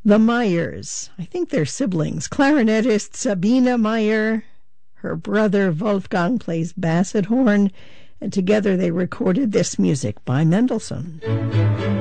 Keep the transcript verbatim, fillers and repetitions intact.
The Meyers, I think they're siblings. Clarinetist Sabine Meyer, her brother Wolfgang plays basset horn, and together they recorded this music by Mendelssohn.